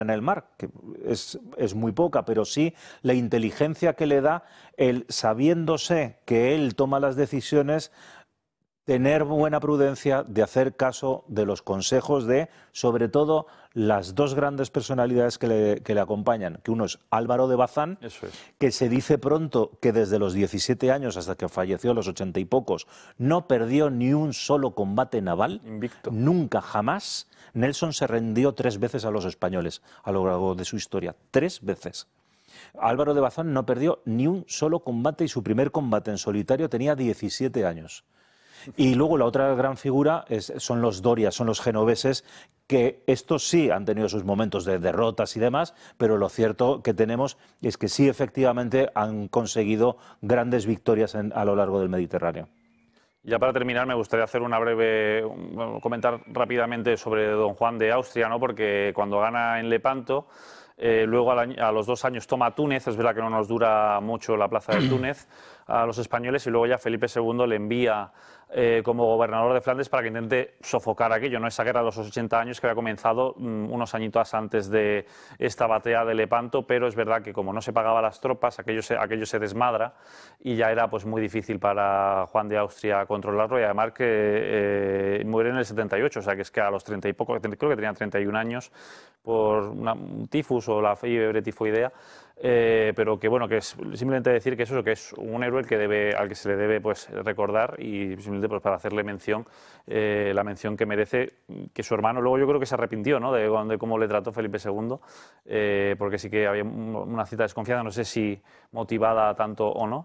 en el mar, que es muy poca, pero sí la inteligencia que le da el, sabiéndose que él toma las decisiones, tener buena prudencia de hacer caso de los consejos de, sobre todo, las dos grandes personalidades que le acompañan, que uno es Álvaro de Bazán, que se dice pronto que desde los 17 años hasta que falleció a los 80 y pocos, no perdió ni un solo combate naval, invicto. Nunca, jamás. Nelson se rindió 3 veces a los españoles a lo largo de su historia, 3 veces. Álvaro de Bazán no perdió ni un solo combate y su primer combate en solitario tenía 17 años. Y luego la otra gran figura son los Doria, son los genoveses, que estos sí han tenido sus momentos de derrotas y demás, pero lo cierto que tenemos es que sí efectivamente han conseguido grandes victorias a lo largo del Mediterráneo. Ya para terminar me gustaría hacer comentar rápidamente sobre don Juan de Austria, ¿no? Porque cuando gana en Lepanto, luego a los 2 años toma Túnez, es verdad que no nos dura mucho la plaza de Túnez a los españoles, y luego ya Felipe II le envía como gobernador de Flandes para que intente sofocar aquello, ¿no? Esa guerra de los 80 años que había comenzado unos añitos antes de esta batalla de Lepanto, pero es verdad que como no se pagaba las tropas, aquello se desmadra y ya era pues muy difícil para Juan de Austria controlarlo, y además que muere en el 78, o sea que es que a los 30 y poco, creo que tenía 31 años por un tifus o la fiebre tifoidea, pero que bueno, que es simplemente decir que eso, que es un héroe al que se le debe pues recordar, y simplemente pues para hacerle mención, la mención que merece, que su hermano luego yo creo que se arrepintió, ¿no? de cómo le trató Felipe II, porque sí que había una cierta desconfianza, no sé si motivada tanto o no.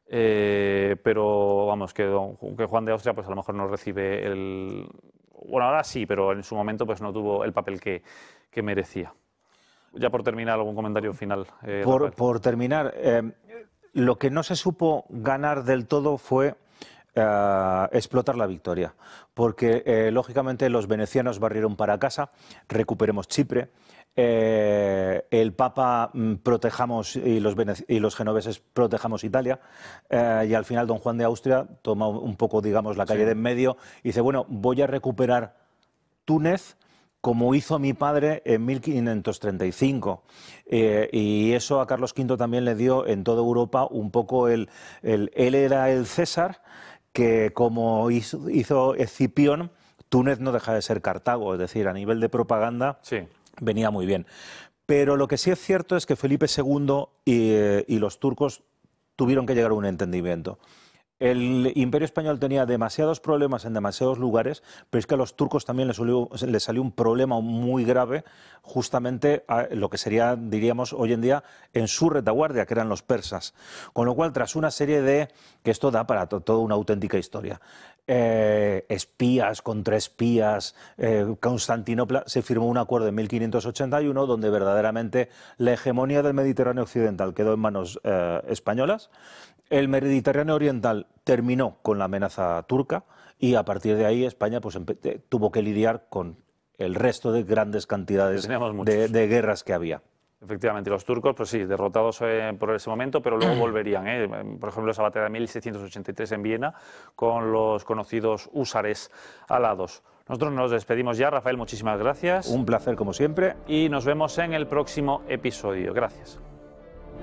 Pero vamos, que Juan de Austria pues a lo mejor no recibe bueno, ahora sí, pero en su momento pues no tuvo el papel que merecía. Ya por terminar, ¿algún comentario final? Por terminar, lo que no se supo ganar del todo fue explotar la victoria, porque lógicamente los venecianos barrieron para casa, recuperemos Chipre, el Papa protejamos y los genoveses protejamos Italia, y al final don Juan de Austria toma un poco, digamos, la calle de en medio y dice, bueno, voy a recuperar Túnez como hizo mi padre en 1535, y eso a Carlos V también le dio en toda Europa un poco él era el César, que como hizo Escipión, Túnez no deja de ser Cartago, es decir, a nivel de propaganda venía muy bien. Pero lo que sí es cierto es que Felipe II y los turcos tuvieron que llegar a un entendimiento. El Imperio Español tenía demasiados problemas en demasiados lugares, pero es que a los turcos también les salió un problema muy grave, justamente a lo que sería, diríamos, hoy en día en su retaguardia, que eran los persas. Con lo cual, tras una serie que esto da para toda una auténtica historia, espías contra espías, Constantinopla, se firmó un acuerdo en 1581 donde verdaderamente la hegemonía del Mediterráneo occidental quedó en manos españolas. El Mediterráneo oriental terminó con la amenaza turca y a partir de ahí España pues, tuvo que lidiar con el resto de grandes cantidades de guerras que había. Efectivamente, los turcos, pues sí, derrotados por ese momento, pero luego volverían. Por ejemplo, esa batalla de 1683 en Viena con los conocidos húsares alados. Nosotros nos despedimos ya. Rafael, muchísimas gracias. Un placer como siempre. Y nos vemos en el próximo episodio. Gracias.